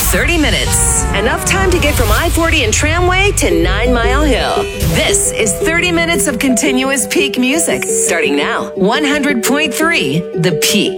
30 minutes. Enough time to get from I-40 and Tramway to 9 Mile Hill. This is 30 minutes of continuous peak music. Starting now, 100.3 The Peak.